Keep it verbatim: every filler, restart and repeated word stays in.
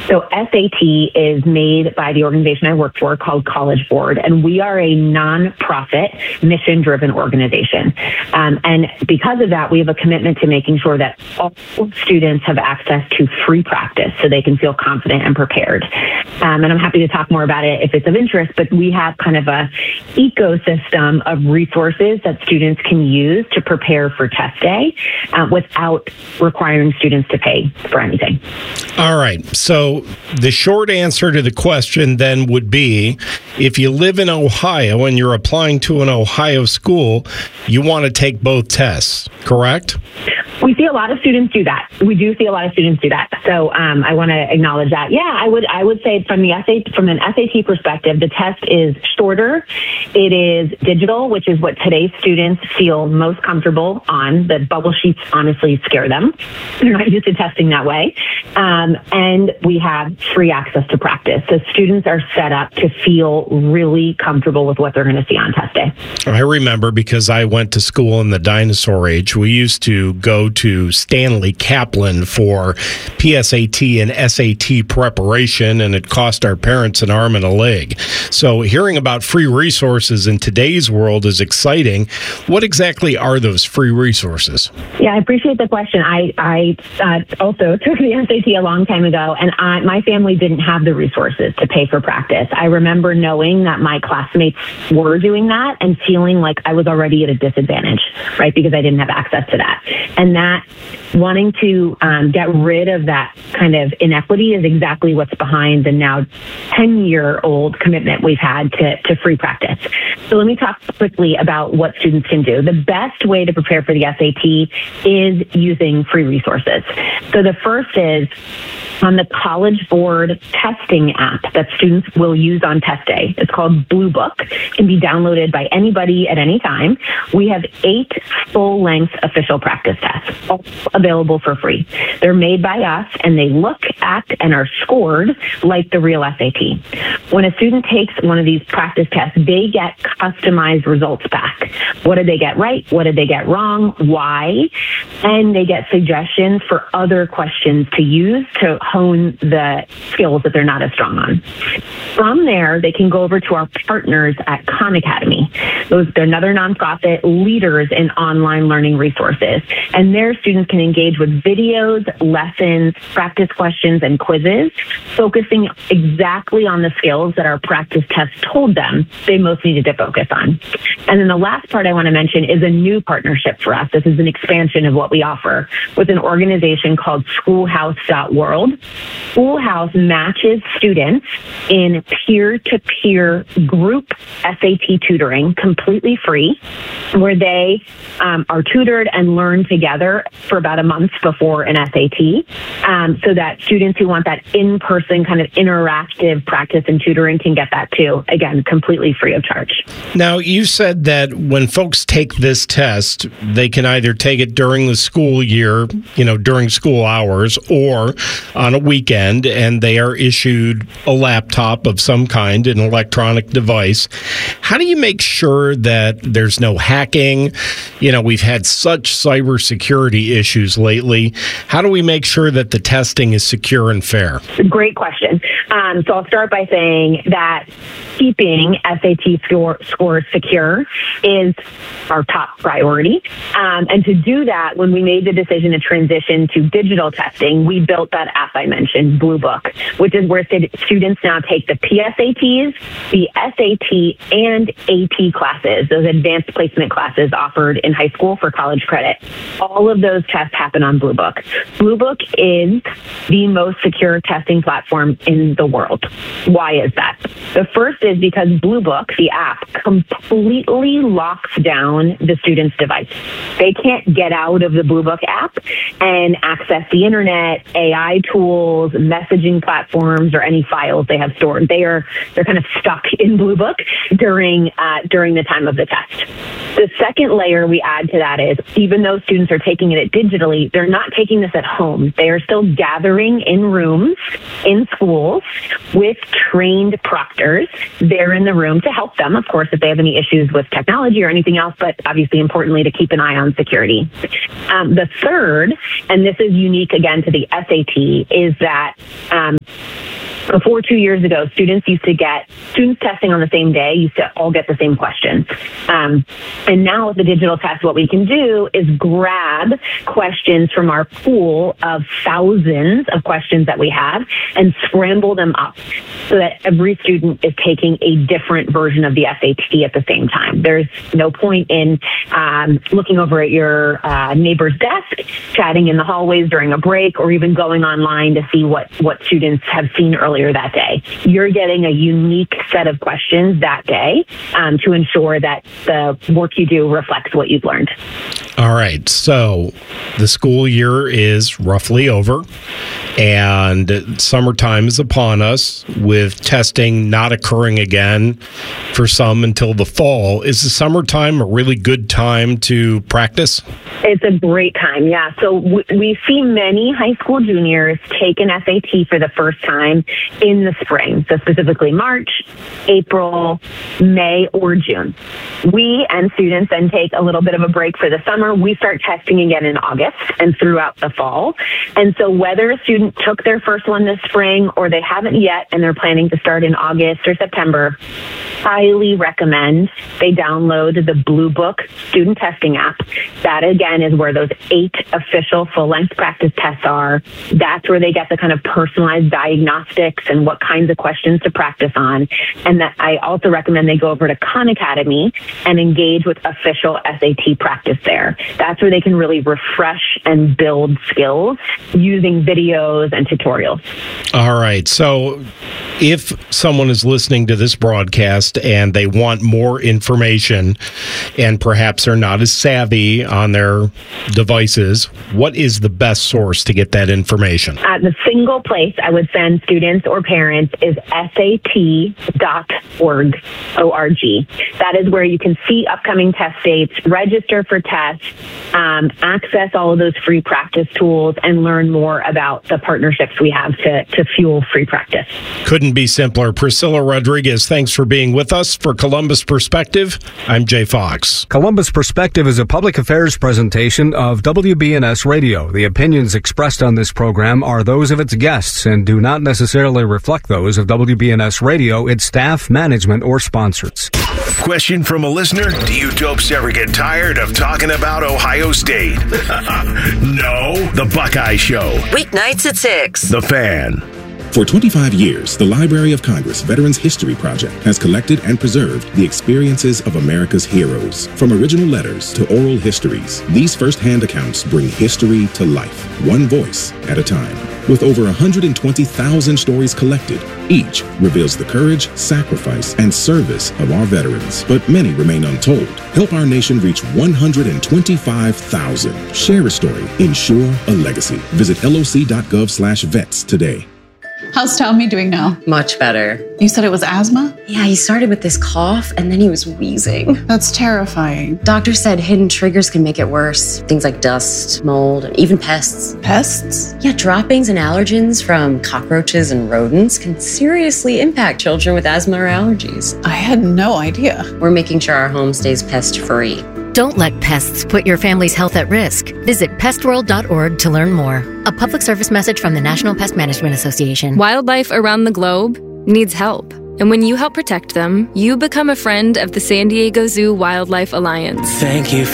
So S A T is made by the organization I work for called College Board, and we are a nonprofit, mission-driven organization. Um, and because of that, we have a commitment to making sure that all students have access to free practice so they can feel confident and prepared. Um, and I'm happy to talk more about it if it's of interest, but we have kind of a ecosystem of resources that students can use to prepare for test day uh, without requiring students to pay for anything. All right. So the short answer to the question then would be, if you live in Ohio and you're applying to an Ohio school, you want to take both tests, correct? We see a lot of students do that. We do see a lot of students do that. So um, I want to acknowledge that. Yeah, I would I would say from the S A T, from an S A T perspective, the test is shorter. It is digital, which is what today's students feel most comfortable on. The bubble sheets honestly scare them. They're not used to testing that way. Um, and we have free access to practice. So students are set up to feel really comfortable with what they're going to see on test day. I remember, because I went to school in the dinosaur age, we used to go to Stanley Kaplan for P S A T and S A T preparation, and it cost our parents an arm and a leg. So hearing about free resources in today's world is exciting. What exactly are those free resources? Yeah, I appreciate the question. I, I uh, also took the S A T a long time ago, and I, my family didn't have the resources to pay for practice. I remember knowing that my classmates were doing that and feeling like I was already at a disadvantage, right, because I didn't have access to that. And that wanting to um, get rid of that kind of inequity is exactly what's behind the now ten-year-old commitment we've had to, to free practice. So let me talk quickly about what students can do. The best way to prepare for the S A T is using free resources. So the first is on the College Board testing app that students will use on test day. It's called Blue Book. It can be downloaded by anybody at any time. We have eight full-length official practice tests, all available for free. They're made by us, and they look, act, and are scored like the real S A T. When a student takes one of these practice tests, they get customized results back. What did they get right? What did they get wrong? Why? And they get suggestions for other questions to use to hone the skills that they're not as strong on. From there, they can go over to our partners at Khan Academy. Those, they're another nonprofit, leaders in online learning resources. And their students can engage with videos, lessons, practice questions, and quizzes, focusing exactly on the skills that our practice tests told them they most needed to focus on. And then the last part I want to mention is a new partnership for us. This is an expansion of what we offer with an organization called schoolhouse dot world. Schoolhouse matches students in peer-to-peer group S A T tutoring, completely free, where they um, are tutored and learn together for about a month before an S A T, um, so that students who want that in-person kind of interactive practice and tutoring can get that too. Again, completely free of charge. Now, you said that when folks take this test, they can either take it during the school year, you know, during school hours, or on a weekend, and they are issued a laptop of some kind, an electronic device. How do you make sure that there's no hacking? You know, we've had such cybersecurity issues lately. How do we make sure that the testing is secure and fair? Great question. Um, so I'll start by saying that keeping S A T score, scores secure is our top priority. Um, and to do that, when we made the decision to transition to digital testing, we built that app I mentioned, Blue Book, which is where st- students now take the P S A Ts, the S A T, and A P classes, those advanced placement classes offered in high school for college credit. All of those tests happen on Blue Book. Blue Book is the most secure testing platform in the world. Why is that? The first is because Blue Book, the app, completely locks down the student's device. They can't get out of the Blue Book app and access the internet, A I tools, messaging platforms, or any files they have stored. They are they're kind of stuck in Blue Book during uh, during the time of the test. The second layer we add to that is, even though students are taking it digitally, they're not taking this at home. They are still gathering in rooms, in schools, with trained proctors. They're in the room to help them, of course, if they have any issues with technology or anything else, but obviously importantly to keep an eye on security. Um, the third, and this is unique again to the S A T, is that um, Before two years ago, students used to get, students testing on the same day used to all get the same questions. Um, and now with the digital test, what we can do is grab questions from our pool of thousands of questions that we have and scramble them up so that every student is taking a different version of the S A T at the same time. There's no point in um, looking over at your uh, neighbor's desk, chatting in the hallways during a break, or even going online to see what, what students have seen earlier that day. You're getting a unique set of questions that day um, to ensure that the work you do reflects what you've learned. All right. So the school year is roughly over, and summertime is upon us, with testing not occurring again for some until the fall. Is the summertime a really good time to practice? It's a great time, yeah. So w- we see many high school juniors take an S A T for the first time in the spring, so specifically March, April, May, or June. We and students then take a little bit of a break for the summer. We start testing again in August and throughout the fall. And so whether a student took their first one this spring or they haven't yet and they're planning to start in August or September, highly recommend they download the Blue Book student testing app. That, again, is where those eight official full-length practice tests are. That's where they get the kind of personalized diagnostics and what kinds of questions to practice on. And that I also recommend they go over to Khan Academy and engage with official S A T practice there. That's where they can really refresh and build skills using videos and tutorials. All right. So if someone is listening to this broadcast and they want more information and perhaps they're not as savvy on their devices, what is the best source to get that information? Uh, the single place I would send students or parents is S A T dot org, O R G. That is where you can see upcoming test dates, register for tests, um, access all of those free practice tools, and learn more about the partnerships we have to, to fuel free practice. Couldn't be simpler. Priscilla Rodriguez, thanks for being with us. For Columbus Perspective, I'm Jay Fox. Columbus Perspective is a public affairs presentation of W B N S Radio. The opinions expressed on this program are those of its guests and do not necessarily reflect those of W B N S Radio, its staff, management, or sponsors. Question from a listener: do you dopes ever get tired of talking about Ohio State? No? The Buckeye Show. Weeknights at six. The Fan. For twenty-five years, the Library of Congress Veterans History Project has collected and preserved the experiences of America's heroes. From original letters to oral histories, these first-hand accounts bring history to life, one voice at a time. With over one hundred twenty thousand stories collected, each reveals the courage, sacrifice, and service of our veterans. But many remain untold. Help our nation reach one hundred twenty-five thousand. Share a story. Ensure a legacy. Visit L O C dot gov slash vets today. How's Tommy doing now? Much better. You said it was asthma? Yeah, he started with this cough and then he was wheezing. That's terrifying. Doctor said hidden triggers can make it worse. Things like dust, mold, and even pests. Pests? Yeah, droppings and allergens from cockroaches and rodents can seriously impact children with asthma or allergies. I had no idea. We're making sure our home stays pest-free. Don't let pests put your family's health at risk. Visit pest world dot org to learn more. A public service message from the National Pest Management Association. Wildlife around the globe needs help. And when you help protect them, you become a friend of the San Diego Zoo Wildlife Alliance. Thank you